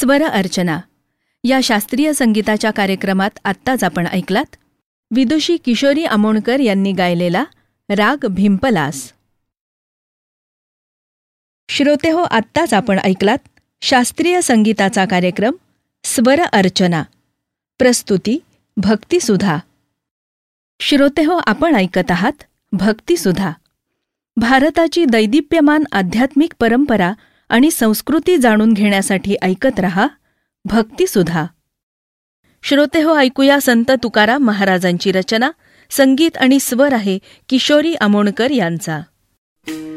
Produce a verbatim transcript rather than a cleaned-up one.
स्वर अर्चना या शास्त्रीय संगीताच्या कार्यक्रमात आत्ताच आपण ऐकलात विदुषी किशोरी आमोणकर यांनी गायलेला राग भिंपलास. श्रोतेहो, आत्ताच आपण ऐकलात शास्त्रीय संगीताचा कार्यक्रम स्वर अर्चना. प्रस्तुती भक्तिसुधा. श्रोतेहो, आपण ऐकत आहात भक्तिसुधा. भारताची दैदिप्यमान आध्यात्मिक परंपरा आणि संस्कृती जाणून घेण्यासाठी ऐकत रहा भक्तिसुधा. श्रोतेहो, ऐकूया संत तुकाराम महाराजांची रचना. संगीत आणि स्वर आहे किशोरी आमोणकर यांचा.